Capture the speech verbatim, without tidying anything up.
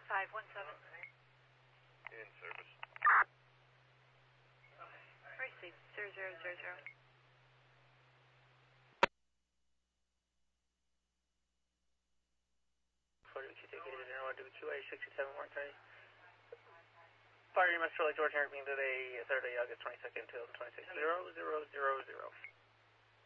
five one seven. In service. Receive zero zero zero zero. forty two ticket is zero one W Q A sixty-seven Mark County. Fire Master George Henry being today, Saturday, August twenty-second, two thousand twenty-six. zero zero zero zero.